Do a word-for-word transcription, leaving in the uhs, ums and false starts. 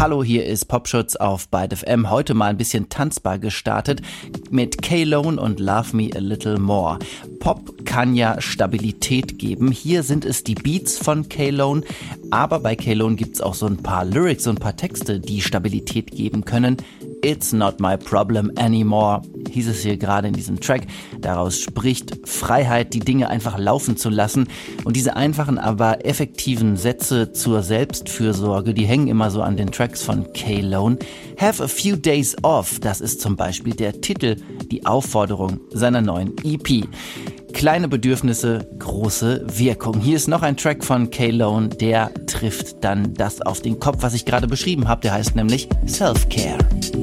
Hallo, hier ist Popschutz auf Byte F M. Heute mal ein bisschen tanzbar gestartet mit K-Lone und Love Me a Little More. Pop kann ja Stabilität geben. Hier sind es die Beats von K-Lone, aber bei K-Lone gibt's auch so ein paar Lyrics, so ein paar Texte, die Stabilität geben können. It's not my problem anymore, hieß es hier gerade in diesem Track. Daraus spricht Freiheit, die Dinge einfach laufen zu lassen. Und diese einfachen, aber effektiven Sätze zur Selbstfürsorge, die hängen immer so an den Tracks von K-Lone. Have a few days off, das ist zum Beispiel der Titel, die Aufforderung seiner neuen E P. Kleine Bedürfnisse, große Wirkung. Hier ist noch ein Track von K-Lone, der trifft dann das auf den Kopf, was ich gerade beschrieben habe. Der heißt nämlich Self-Care.